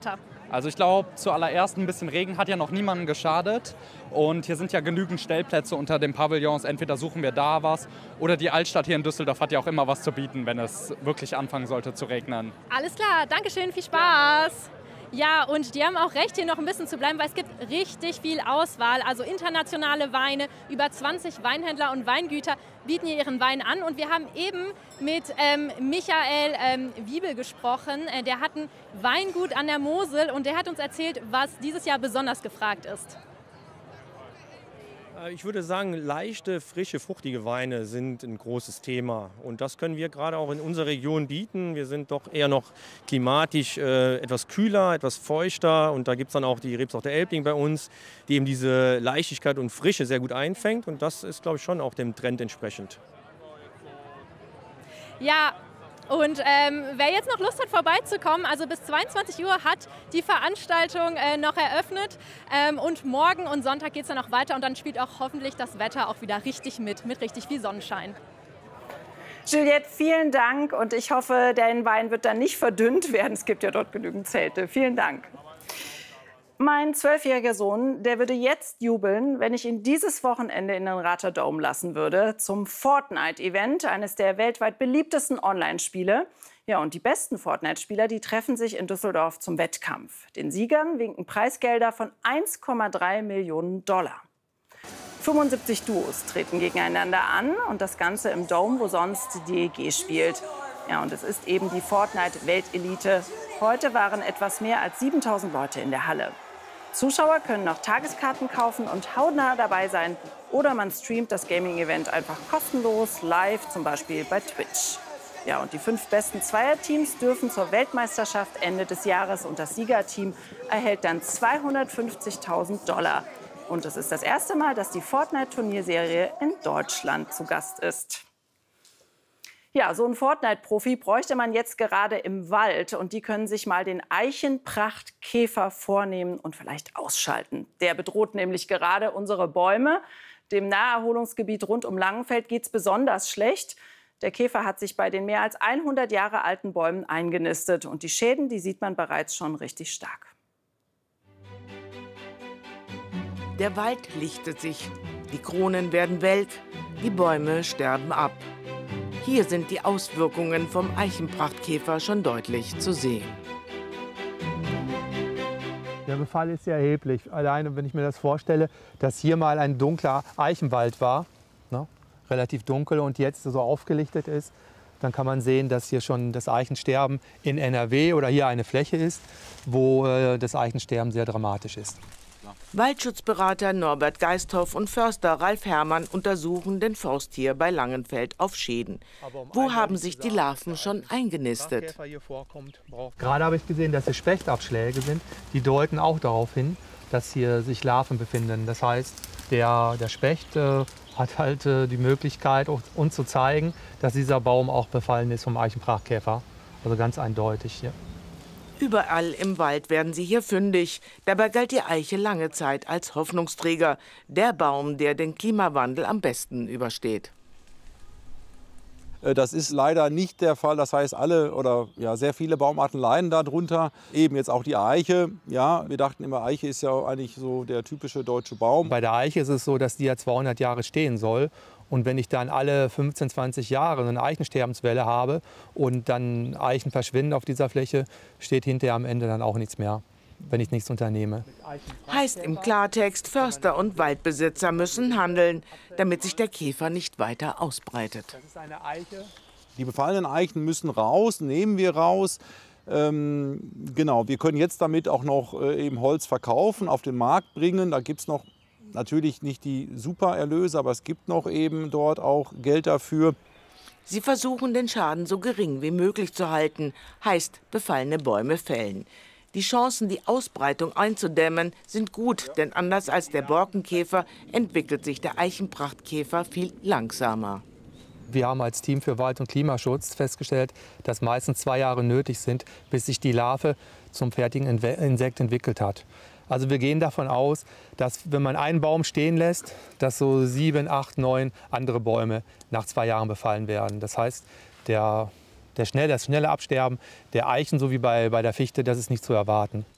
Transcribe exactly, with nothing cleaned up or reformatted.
Also ich glaube, zuallererst ein bisschen Regen hat ja noch niemandem geschadet. Und hier sind ja genügend Stellplätze unter den Pavillons. Entweder suchen wir da was oder die Altstadt hier in Düsseldorf hat ja auch immer was zu bieten, wenn es wirklich anfangen sollte zu regnen. Alles klar, Dankeschön, viel Spaß. Ja, und die haben auch recht, hier noch ein bisschen zu bleiben, weil es gibt richtig viel Auswahl. Also internationale Weine, über zwanzig Weinhändler und Weingüter bieten hier ihren Wein an. Und wir haben eben mit ähm, Michael ähm, Wiebel gesprochen. Äh, der hat ein Weingut an der Mosel und der hat uns erzählt, was dieses Jahr besonders gefragt ist. Ich würde sagen, leichte, frische, fruchtige Weine sind ein großes Thema. Und das können wir gerade auch in unserer Region bieten. Wir sind doch eher noch klimatisch äh, etwas kühler, etwas feuchter. Und da gibt es dann auch die Rebsorte Elbling bei uns, die eben diese Leichtigkeit und Frische sehr gut einfängt. Und das ist, glaube ich, schon auch dem Trend entsprechend. Ja. Und ähm, wer jetzt noch Lust hat, vorbeizukommen, also bis zweiundzwanzig Uhr hat die Veranstaltung äh, noch eröffnet. Ähm, und morgen und Sonntag geht es dann noch weiter und dann spielt auch hoffentlich das Wetter auch wieder richtig mit, mit richtig viel Sonnenschein. Juliette, vielen Dank und ich hoffe, dein Wein wird dann nicht verdünnt werden. Es gibt ja dort genügend Zelte. Vielen Dank. Mein zwölfjähriger Sohn, der würde jetzt jubeln, wenn ich ihn dieses Wochenende in den Rater Dome lassen würde zum Fortnite-Event, eines der weltweit beliebtesten Online-Spiele. Ja, und die besten Fortnite-Spieler, die treffen sich in Düsseldorf zum Wettkampf. Den Siegern winken Preisgelder von eins Komma drei Millionen Dollar. fünfundsiebzig Duos treten gegeneinander an und das Ganze im Dome, wo sonst die E G spielt. Ja, und es ist eben die Fortnite-Weltelite. Heute waren etwas mehr als siebentausend Leute in der Halle. Zuschauer können noch Tageskarten kaufen und hautnah dabei sein. Oder man streamt das Gaming-Event einfach kostenlos, live, zum Beispiel bei Twitch. Ja, und die fünf besten Zweierteams dürfen zur Weltmeisterschaft Ende des Jahres. Und das Siegerteam erhält dann zweihundertfünfzigtausend Dollar. Und es ist das erste Mal, dass die Fortnite-Turnierserie in Deutschland zu Gast ist. Ja, so einen Fortnite-Profi bräuchte man jetzt gerade im Wald. Und die können sich mal den Eichenprachtkäfer vornehmen und vielleicht ausschalten. Der bedroht nämlich gerade unsere Bäume. Dem Naherholungsgebiet rund um Langenfeld geht es besonders schlecht. Der Käfer hat sich bei den mehr als hundert Jahre alten Bäumen eingenistet. Und die Schäden, die sieht man bereits schon richtig stark. Der Wald lichtet sich. Die Kronen werden welk. Die Bäume sterben ab. Hier sind die Auswirkungen vom Eichenprachtkäfer schon deutlich zu sehen. Der Befall ist sehr erheblich. Alleine, wenn ich mir das vorstelle, dass hier mal ein dunkler Eichenwald war, ne, relativ dunkel und jetzt so aufgelichtet ist, dann kann man sehen, dass hier schon das Eichensterben in N R W oder hier eine Fläche ist, wo äh, das Eichensterben sehr dramatisch ist. Waldschutzberater Norbert Geisthoff und Förster Ralf Herrmann untersuchen den Forsttier bei Langenfeld auf Schäden. Wo haben sich die Larven schon eingenistet? Gerade habe ich gesehen, dass hier Spechtabschläge sind. Die deuten auch darauf hin, dass hier sich Larven befinden. Das heißt, der, der Specht äh, hat halt äh, die Möglichkeit, uns zu zeigen, dass dieser Baum auch befallen ist vom Eichenprachtkäfer. Also ganz eindeutig hier. Überall im Wald werden sie hier fündig. Dabei galt die Eiche lange Zeit als Hoffnungsträger. Der Baum, der den Klimawandel am besten übersteht. Das ist leider nicht der Fall. Das heißt, alle oder ja, sehr viele Baumarten leiden darunter. Eben jetzt auch die Eiche. Ja, wir dachten immer, Eiche ist ja eigentlich so der typische deutsche Baum. Bei der Eiche ist es so, dass die ja zweihundert Jahre stehen soll. Und wenn ich dann alle fünfzehn, zwanzig Jahre eine Eichensterbenswelle habe und dann Eichen verschwinden auf dieser Fläche, steht hinterher am Ende dann auch nichts mehr, wenn ich nichts unternehme. Heißt im Klartext, Förster und Waldbesitzer müssen handeln, damit sich der Käfer nicht weiter ausbreitet. Die befallenen Eichen müssen raus, nehmen wir raus. Ähm, genau, wir können jetzt damit auch noch äh, eben Holz verkaufen, auf den Markt bringen. Da gibt es noch natürlich nicht die super Erlöse, aber es gibt noch eben dort auch Geld dafür. Sie versuchen, den Schaden so gering wie möglich zu halten, heißt befallene Bäume fällen. Die Chancen, die Ausbreitung einzudämmen, sind gut, denn anders als der Borkenkäfer entwickelt sich der Eichenprachtkäfer viel langsamer. Wir haben als Team für Wald- und Klimaschutz festgestellt, dass meistens zwei Jahre nötig sind, bis sich die Larve zum fertigen Insekt entwickelt hat. Also wir gehen davon aus, dass wenn man einen Baum stehen lässt, dass so sieben, acht, neun andere Bäume nach zwei Jahren befallen werden. Das heißt, der, der schnell, das schnelle Absterben der Eichen, so wie bei, bei der Fichte, das ist nicht zu erwarten.